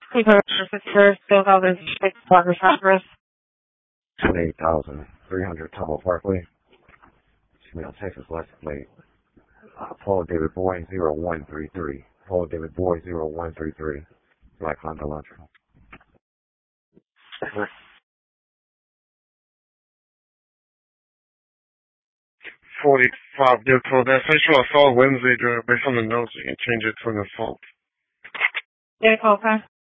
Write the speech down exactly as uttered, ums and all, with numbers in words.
Cooper Sister still have his six progress address. twenty-eight thousand three hundred Tumble Parkway. Smell, Texas, license plate. Uh, Paul David Boy zero one three three. Paul David Boy zero one three three. Black Honda Elantra. forty-five vehicle. That sexual assault Wednesday driven based on the notes. You can change it to an assault. Vehicle, okay.